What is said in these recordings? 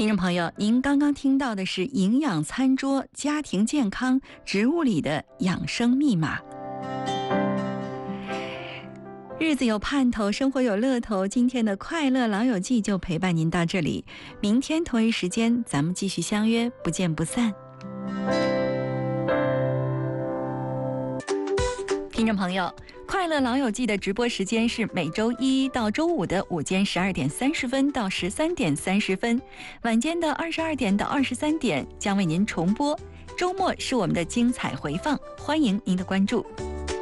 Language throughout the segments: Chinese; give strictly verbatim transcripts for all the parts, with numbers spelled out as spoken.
听众朋友，您刚刚听到的是营养餐桌、家庭健康、植物里的养生密码。日子有盼头，生活有乐头。今天的快乐老友记就陪伴您到这里，明天同一时间咱们继续相约，不见不散。听众朋友，快乐老友记的直播时间是每周一到周五的午间十二点三十分到十三点三十分，晚间的二十二点到二十三点将为您重播。周末是我们的精彩回放，欢迎您的关注。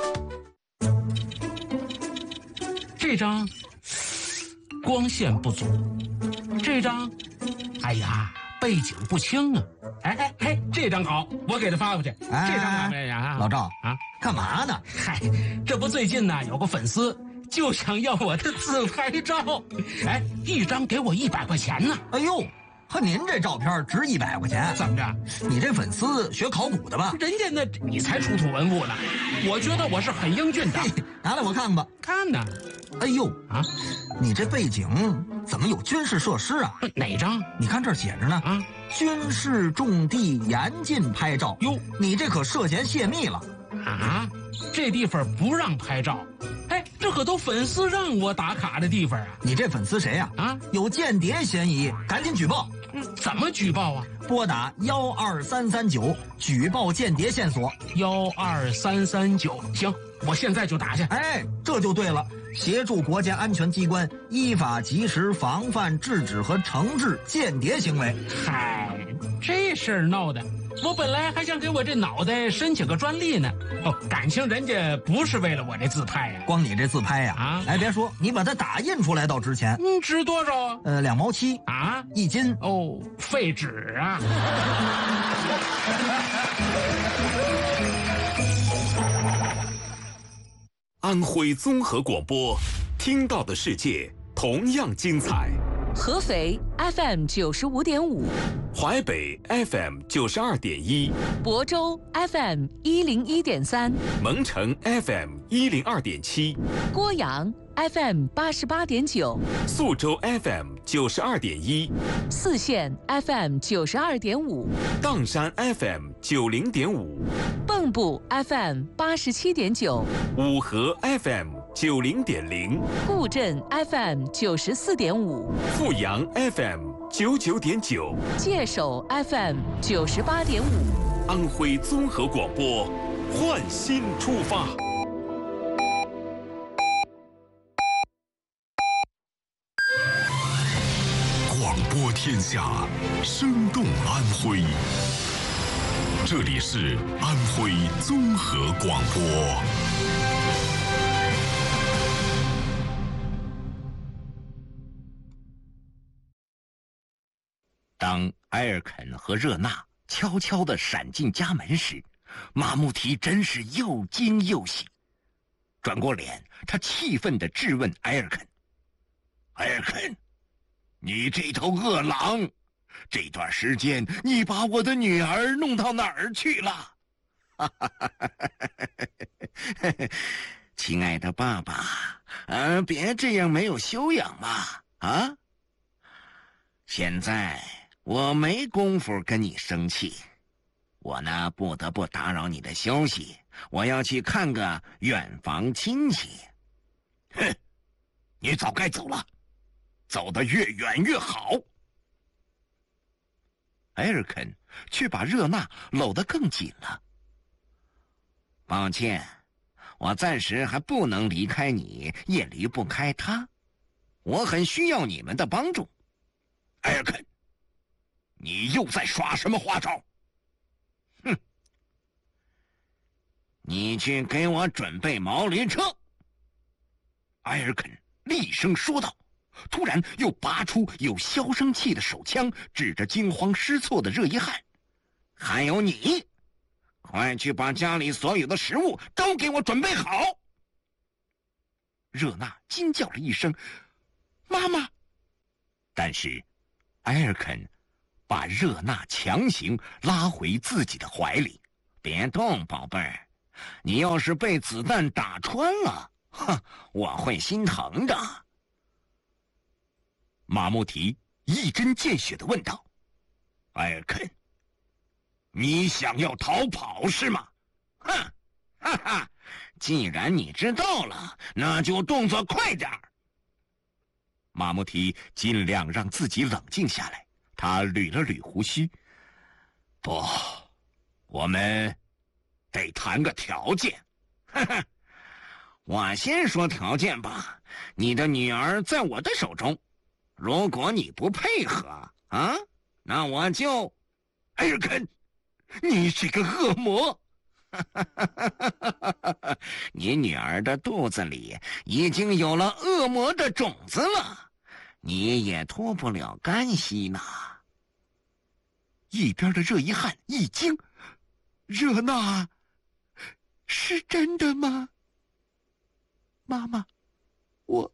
这张光线不足，这张，哎呀，背景不清啊！哎哎哎，这张好，我给他发过去。 哎、 这张怎么样啊？ 老赵啊， 干嘛呢？ 嗨，这不最近呢有个粉丝就想要我的自拍照，哎，一张给我一百块钱呢。 哎呦，和您这照片值一百块钱？ 怎么着？ 你这粉丝学考古的吧？ 人家那你才出土文物呢，我觉得我是很英俊的。 拿来我看看吧。 看呢。 哎呦啊， 你这背景怎么有军事设施啊？ 哪张？ 你看这儿写着呢啊，军事重地严禁拍照。哟，你这可涉嫌泄密了啊！这地方不让拍照。哎，这可都粉丝让我打卡的地方啊！ 你这粉丝谁呀？啊，有间谍嫌疑，赶紧举报。 嗯，怎么举报啊？ 拨打幺二三三九举报间谍线索。 幺二三三九，行，我现在就打去。 哎，这就对了，协助国家安全机关依法及时防范、制止和惩治间谍行为。 嗨，这事儿闹的，我本来还想给我这脑袋申请个专利呢。哦，感情人家不是为了我这自拍呀、啊， 光你这自拍呀、啊，啊，哎，别说，你把它打印出来倒值钱。 嗯，值多少啊？ 呃，两毛七啊， 一斤。 哦，废纸啊！ 安徽综合广播，听到的世界同样精彩。 合肥 F M 九十五点五， 淮北 F M 九十二点一， 亳州 F M 一零一点三， 蒙城 F M 一零二点七， 郭阳 F M 八十八点九， 宿州 F M 九十二点一， 泗县 F M 九十二点五， 砀山 F M 九零点五， 蚌埠 F M 八十七点九， 五河 F M 九零点零， 固镇 F M 九十四点五， 阜阳 F M 九九点九， 界首 F M 九十八点五。 安徽综合广播，焕新出发。 广播天下，生动安徽。这里是安徽综合广播。 当埃尔肯和热娜悄悄地闪进家门时，马穆提真是又惊又喜。转过脸，他气愤地质问埃尔肯：“埃尔肯，你这头恶狼，这段时间你把我的女儿弄到哪儿去了？”亲爱的爸爸，呃，别这样没有修养嘛，啊！现在我没工夫跟你生气，我呢不得不打扰你的休息，我要去看个远房亲戚。哼，你早该走了，走得越远越好。埃尔肯却把热娜搂得更紧了。抱歉，我暂时还不能离开你，也离不开他，我很需要你们的帮助。埃尔肯，你又在耍什么花招？哼！你去给我准备毛驴车。埃尔肯厉声说道，突然又拔出有消声器的手枪，指着惊慌失措的热依汗：“还有你，快去把家里所有的食物都给我准备好！”热娜惊叫了一声：“妈妈！”但是埃尔肯把热娜强行拉回自己的怀里。“别动，宝贝儿，你要是被子弹打穿了，哼，我会心疼的。”马穆提一针见血地问道：“ 埃尔肯，你想要逃跑是吗？哼，哈哈！既然你知道了，那就动作快点儿。马穆提尽量让自己冷静下来，他捋了捋胡须。不，我们得谈个条件。哈哈，我先说条件吧。你的女儿在我的手中，如果你不配合啊，那我就……埃尔肯，你是个恶魔！你女儿的肚子里已经有了恶魔的种子了，你也脱不了干系呢。一边的热依汗一惊：“热娜，是真的吗？妈妈，我……”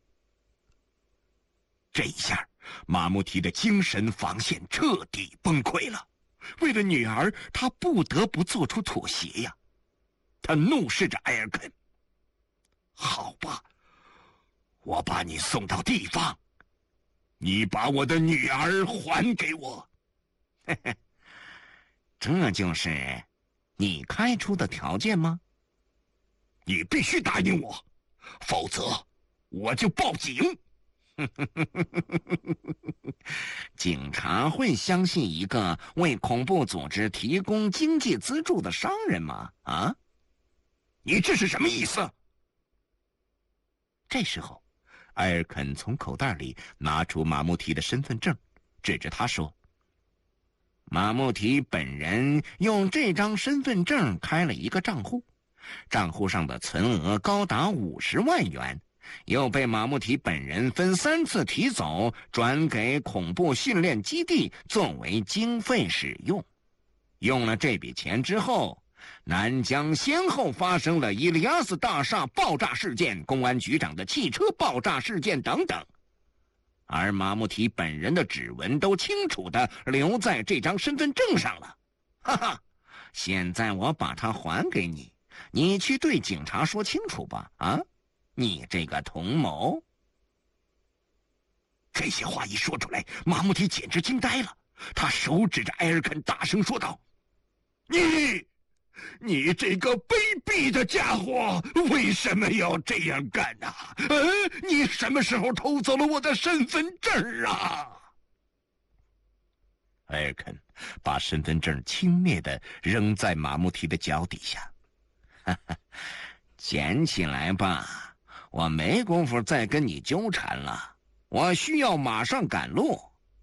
这一下，马穆提的精神防线彻底崩溃了。为了女儿，他不得不做出妥协呀。他怒视着埃尔肯：“好吧，我把你送到地方，你把我的女儿还给我。”嘿嘿，这就是你开出的条件吗？你必须答应我，否则我就报警。警察会相信一个为恐怖组织提供经济资助的商人吗？啊？你这是什么意思？这时候，埃尔肯从口袋里拿出马穆提的身份证，指着他说：“马穆提本人用这张身份证开了一个账户，账户上的存额高达五十万元。”又被马穆提本人分三次提走，转给恐怖训练基地作为经费使用。用了这笔钱之后，南疆先后发生了伊利亚斯大厦爆炸事件、公安局长的汽车爆炸事件等等，而马穆提本人的指纹都清楚地留在这张身份证上了。哈哈，现在我把它还给你，你去对警察说清楚吧。啊？你这个同谋！这些话一说出来，马穆提简直惊呆了。他手指着埃尔肯，大声说道：“你，你这个卑鄙的家伙，为什么要这样干呢、啊？呃，你什么时候偷走了我的身份证啊？”埃尔肯把身份证轻蔑地扔在马穆提的脚底下。哈哈，捡起来吧。我没工夫再跟你纠缠了，我需要马上赶路。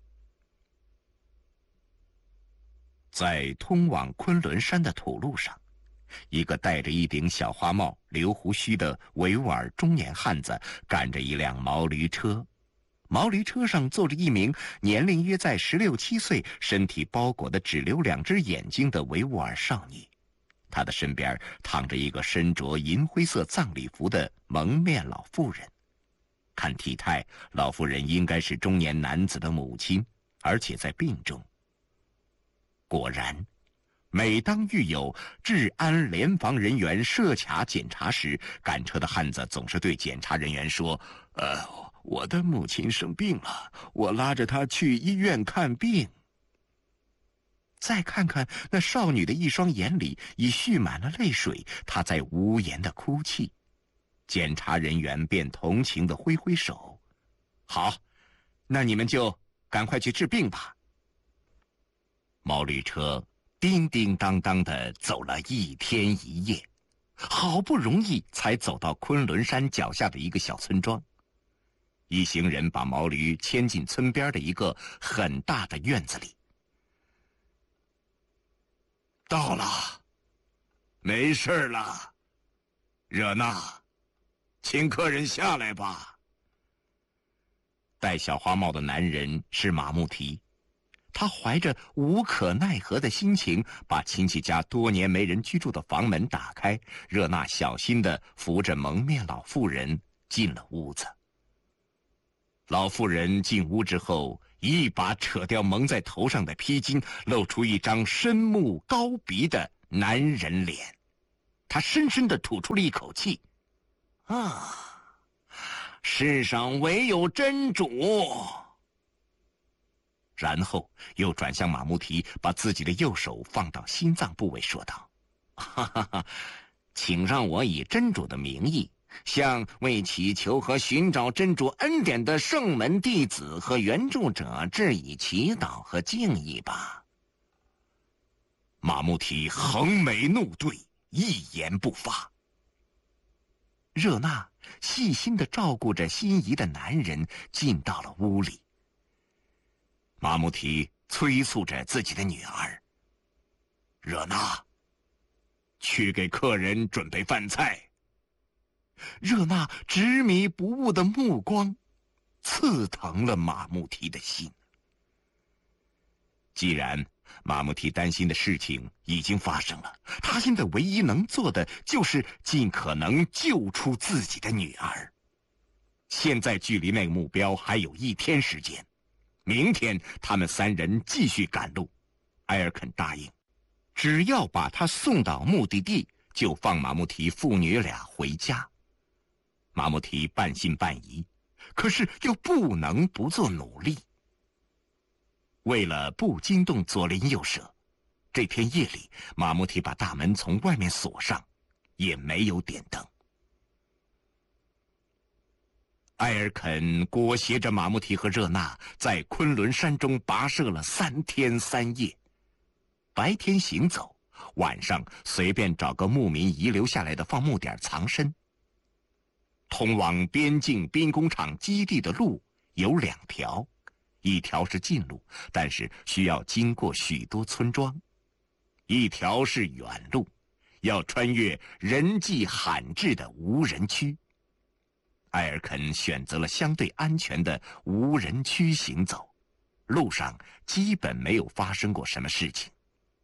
在通往昆仑山的土路上，一个戴着一顶小花帽、留胡须的维吾尔中年汉子赶着一辆毛驴车，毛驴车上坐着一名年龄约在十六七岁、身体包裹的只留两只眼睛的维吾尔少女。他的身边躺着一个身着银灰色葬礼服的蒙面老妇人，看体态，老妇人应该是中年男子的母亲，而且在病中。果然，每当遇有治安联防人员设卡检查时，赶车的汉子总是对检查人员说：“呃，我的母亲生病了，我拉着她去医院看病。”再看看那少女的一双眼里已蓄满了泪水，她在无言的哭泣。检查人员便同情地挥挥手：“好，那你们就赶快去治病吧。”毛驴车叮叮当当地走了一天一夜，好不容易才走到昆仑山脚下的一个小村庄。一行人把毛驴牵进村边的一个很大的院子里。到了，没事了，热娜，请客人下来吧。戴小花帽的男人是马穆提，他怀着无可奈何的心情，把亲戚家多年没人居住的房门打开。热娜小心地扶着蒙面老妇人进了屋子。老妇人进屋之后，一把扯掉蒙在头上的披巾，露出一张深目高鼻的男人脸。他深深地吐出了一口气：“啊，世上唯有真主。” 然后又转向马穆提，把自己的右手放到心脏部位，说道：“哈哈哈，请让我以真主的名义，向为祈求和寻找真主恩典的圣门弟子和援助者致以祈祷和敬意吧。”马穆提横眉怒对，一言不发。热娜细心地照顾着心仪的男人，进到了屋里。马穆提催促着自己的女儿：“热娜，去给客人准备饭菜。”热娜执迷不悟的目光刺疼了马穆提的心。既然马穆提担心的事情已经发生了，他现在唯一能做的就是尽可能救出自己的女儿。现在距离那个目标还有一天时间，明天他们三人继续赶路。埃尔肯答应，只要把他送到目的地，就放马穆提父女俩回家。马穆提半信半疑，可是又不能不做努力。为了不惊动左邻右舍，这天夜里，马穆提把大门从外面锁上，也没有点灯。埃尔肯裹挟着马穆提和热娜在昆仑山中跋涉了三天三夜，白天行走，晚上随便找个牧民遗留下来的放牧点藏身。通往边境兵工厂基地的路有两条，一条是近路，但是需要经过许多村庄；一条是远路，要穿越人迹罕至的无人区。埃尔肯选择了相对安全的无人区行走，路上基本没有发生过什么事情。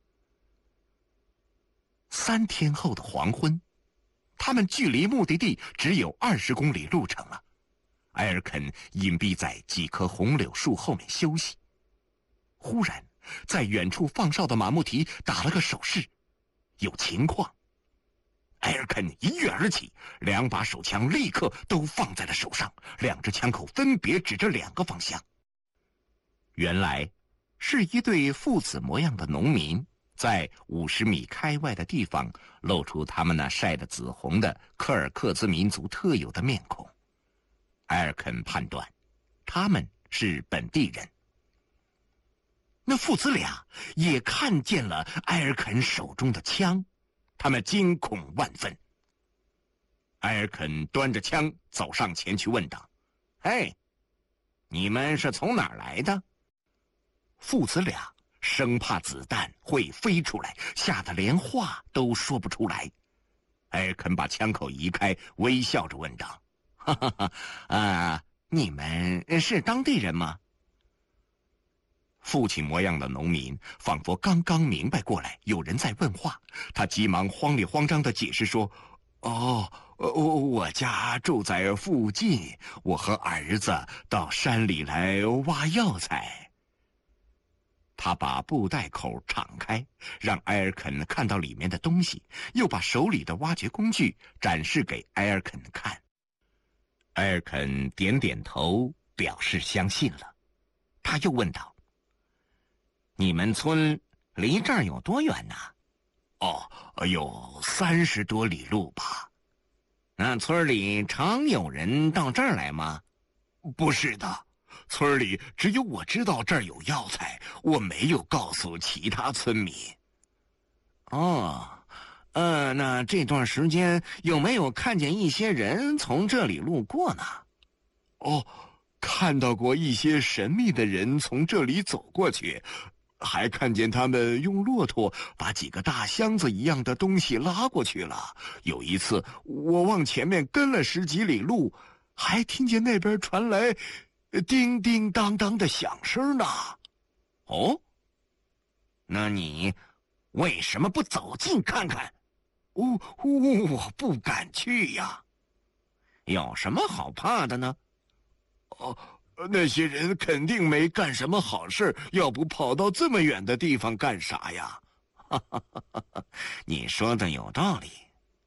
三天后的黄昏，他们距离目的地只有二十公里路程了。埃尔肯隐蔽在几棵红柳树后面休息。忽然，在远处放哨的马穆提打了个手势，有情况。埃尔肯一跃而起，两把手枪立刻都放在了手上，两只枪口分别指着两个方向。原来，是一对父子模样的农民，在五十米开外的地方露出他们那晒得紫红的柯尔克孜民族特有的面孔。埃尔肯判断，他们是本地人。那父子俩也看见了埃尔肯手中的枪，他们惊恐万分。埃尔肯端着枪走上前去问道：“嘿，你们是从哪儿来的？”父子俩生怕子弹会飞出来，吓得连话都说不出来。埃尔肯把枪口移开，微笑着问道：“哈哈哈，啊，你们是当地人吗？”父亲模样的农民仿佛刚刚明白过来有人在问话，他急忙慌里慌张地解释说：“哦，我我家住在附近，我和儿子到山里来挖药材。”他把布袋口敞开，让埃尔肯看到里面的东西，又把手里的挖掘工具展示给埃尔肯看。埃尔肯点点头，表示相信了。他又问道：“你们村离这儿有多远呢？”“哦，有三十多里路吧。”“那村里常有人到这儿来吗？”“不是的，村里只有我知道这儿有药材，我没有告诉其他村民。”“哦。呃，那这段时间有没有看见一些人从这里路过呢？”“哦，看到过一些神秘的人从这里走过去，还看见他们用骆驼把几个大箱子一样的东西拉过去了。有一次，我往前面跟了十几里路，还听见那边传来叮叮当当的响声呢。”“哦，那你为什么不走近看看？”“哦，我不敢去呀。”“有什么好怕的呢？”“哦，那些人肯定没干什么好事，要不跑到这么远的地方干啥呀？”“哈哈哈哈，你说的有道理。